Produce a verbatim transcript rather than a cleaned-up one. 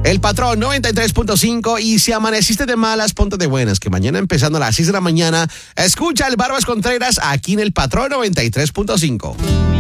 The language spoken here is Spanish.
El Patrón noventa y tres punto cinco, y si amaneciste de malas, ponte de buenas, que mañana empezando a las seis de la mañana, escucha el Barbas Contreras aquí en El Patrón noventa y tres punto cinco.